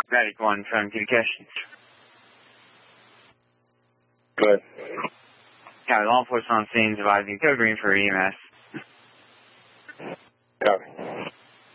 Medic 1 from communications. Good. Got law enforcement on scene advising code green for EMS.